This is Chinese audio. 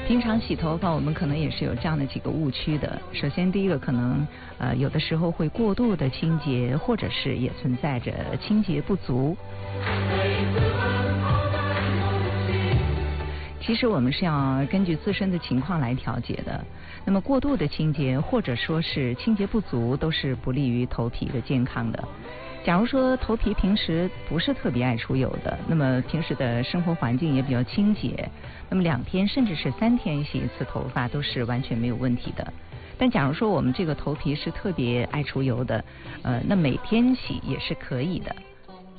经常洗头发，我们可能也是有这样的几个误区的。首先，第一个可能有的时候会过度的清洁，或者是也存在着清洁不足。其实我们是要根据自身的情况来调节的。那么过度的清洁或者说是清洁不足，都是不利于头皮的健康的。假如说头皮平时不是特别爱出油的，那么平时的生活环境也比较清洁，那么2天甚至是3天洗一次头发都是完全没有问题的。但假如说我们这个头皮是特别爱出油的，那每天洗也是可以的。